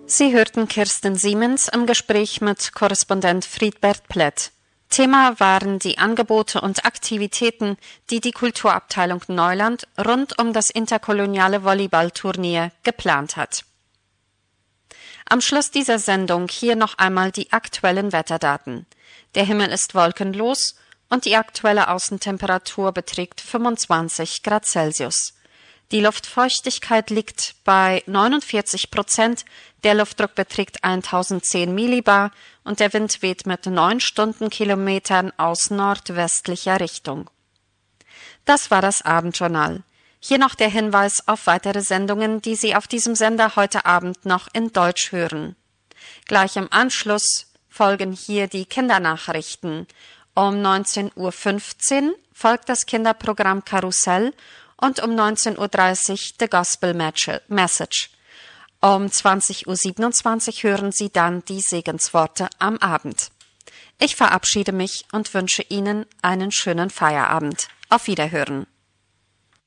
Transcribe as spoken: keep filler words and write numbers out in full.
Sie hörten Kirsten Siemens im Gespräch mit Korrespondent Friedbert Plett. Thema waren die Angebote und Aktivitäten, die die Kulturabteilung Neuland rund um das interkoloniale Volleyballturnier geplant hat. Am Schluss dieser Sendung hier noch einmal die aktuellen Wetterdaten. Der Himmel ist wolkenlos und die aktuelle Außentemperatur beträgt fünfundzwanzig Grad Celsius. Die Luftfeuchtigkeit liegt bei neunundvierzig Prozent, der Luftdruck beträgt tausendzehn Millibar und der Wind weht mit neun Stundenkilometern aus nordwestlicher Richtung. Das war das Abendjournal. Hier noch der Hinweis auf weitere Sendungen, die Sie auf diesem Sender heute Abend noch in Deutsch hören. Gleich im Anschluss folgen hier die Kindernachrichten. Um neunzehn Uhr fünfzehn folgt das Kinderprogramm Karussell und um neunzehn Uhr dreißig The Gospel Message. Um zwanzig Uhr siebenundzwanzig hören Sie dann die Segensworte am Abend. Ich verabschiede mich und wünsche Ihnen einen schönen Feierabend. Auf Wiederhören.